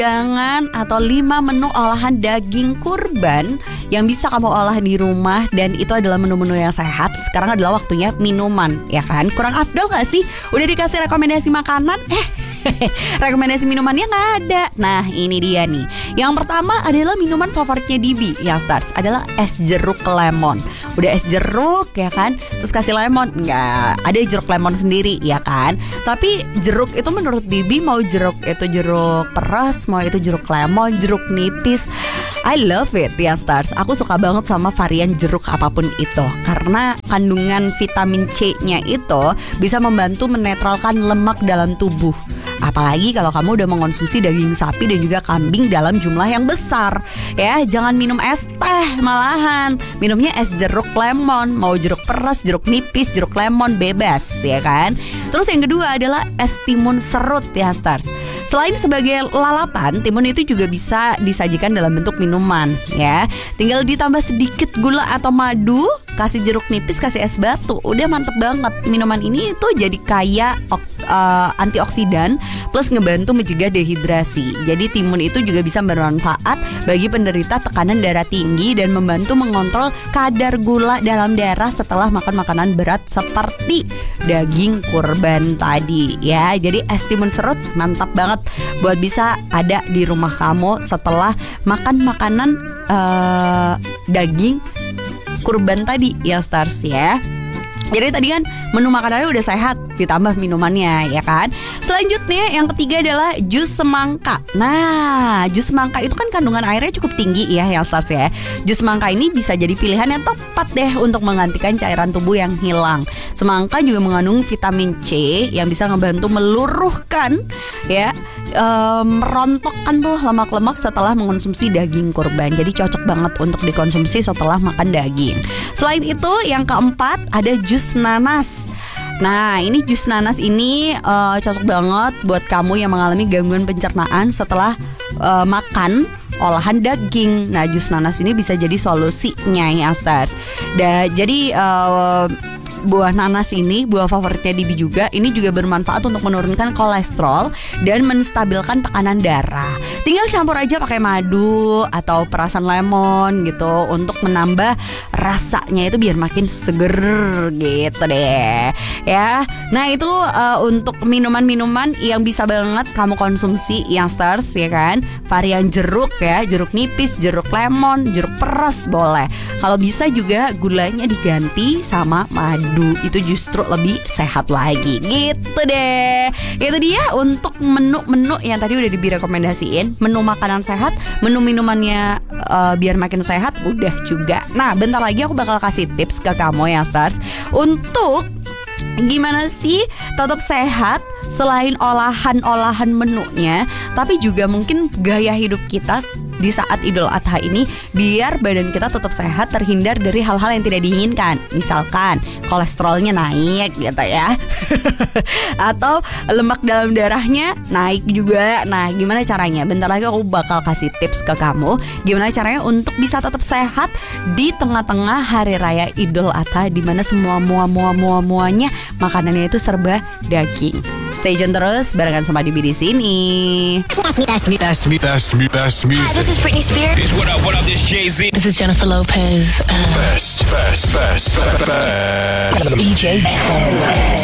hidangan atau 5 menu olahan daging kurban yang bisa kamu olah di rumah, dan itu adalah menu-menu yang sehat. Sekarang adalah waktunya minuman, ya kan? Kurang afdol gak sih? Udah dikasih rekomendasi makanan, rekomendasi minumannya gak ada. Nah ini dia nih. Yang pertama adalah minuman favoritnya Dibi yang starts adalah es jeruk lemon. Udah es jeruk ya kan, terus kasih lemon. Nggak ada jeruk lemon sendiri ya kan. Tapi jeruk itu menurut Dibi, mau jeruk itu jeruk peras, mau itu jeruk lemon, jeruk nipis, I love it yang stars. Aku suka banget sama varian jeruk apapun itu, karena kandungan vitamin C-nya itu bisa membantu menetralkan lemak dalam tubuh. Apalagi kalau kamu udah mengonsumsi daging sapi dan juga kambing dalam jumlah yang besar. Ya, jangan minum es teh, malahan minumnya es jeruk lemon. Mau jeruk peras, jeruk nipis, jeruk lemon, bebas ya kan. Terus yang kedua adalah es timun serut ya stars. Selain sebagai lalapan, timun itu juga bisa disajikan dalam bentuk minuman ya. Tinggal ditambah sedikit gula atau madu, kasih jeruk nipis, kasih es batu. Udah mantep banget. Minuman ini tuh jadi kaya antioksidan plus ngebantu mencegah dehidrasi. Jadi timun itu juga bisa bermanfaat bagi penderita tekanan darah tinggi dan membantu mengontrol kadar gula dalam darah setelah makan makanan berat seperti daging kurban tadi ya. Jadi es timun serut mantap banget buat bisa ada di rumah kamu setelah makan makanan daging kurban tadi ya stars ya. Jadi tadi kan menu makanannya udah sehat, ditambah minumannya ya kan. Selanjutnya yang ketiga adalah jus semangka. Nah, jus semangka itu kan kandungan airnya cukup tinggi ya yang stars ya. Jus semangka ini bisa jadi pilihan yang tepat deh untuk menggantikan cairan tubuh yang hilang. Semangka juga mengandung vitamin C yang bisa ngebantu meluruhkan ya, merontokkan tuh lemak-lemak setelah mengonsumsi daging kurban. Jadi cocok banget untuk dikonsumsi setelah makan daging. Selain itu yang keempat ada jus nanas. Nah ini jus nanas ini cocok banget buat kamu yang mengalami gangguan pencernaan setelah makan olahan daging. Nah jus nanas ini bisa jadi solusinya ya stars. Jadi buah nanas ini, buah favoritnya Dibi juga, ini juga bermanfaat untuk menurunkan kolesterol dan menstabilkan tekanan darah. Tinggal campur aja pakai madu atau perasan lemon gitu untuk menambah rasanya itu biar makin seger gitu deh ya. Nah itu untuk minuman-minuman yang bisa banget kamu konsumsi yang stars ya kan. Varian jeruk ya, jeruk nipis, jeruk lemon, jeruk peras boleh. Kalau bisa juga gulanya diganti sama madu, itu justru lebih sehat lagi gitu deh. Itu dia untuk menu-menu yang tadi udah direkomendasiin. Menu makanan sehat, menu minumannya biar makin sehat udah juga. Nah bentar lagi aku bakal kasih tips ke kamu yang stars untuk gimana sih tetap sehat selain olahan-olahan menunya, tapi juga mungkin gaya hidup kita di saat Idul Adha ini biar badan kita tetap sehat, terhindar dari hal-hal yang tidak diinginkan. Misalkan kolesterolnya naik gitu ya atau lemak dalam darahnya naik juga. Nah gimana caranya? Bentar lagi aku bakal kasih tips ke kamu gimana caranya untuk bisa tetap sehat di tengah-tengah hari raya Idul Adha, dimana semua muanya makanannya itu serba daging. Stay tune terus barengan sama Dibi di sini. That's me. Hi, this is Britney Spears. What up, this Jay-Z. This is Jennifer Lopez. Best. DJ